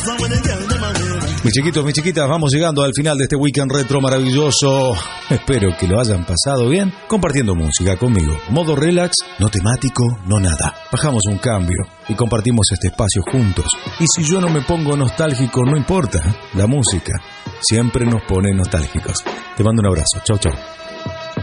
Mis chiquitos, mis chiquitas, vamos llegando al final de este weekend retro maravilloso. Espero que lo hayan pasado bien compartiendo música conmigo. Modo relax, no temático, no nada. Bajamos un cambio y compartimos este espacio juntos. Y si yo no me pongo nostálgico, no importa. La música siempre nos pone nostálgicos. Te mando un abrazo. Chau, chau.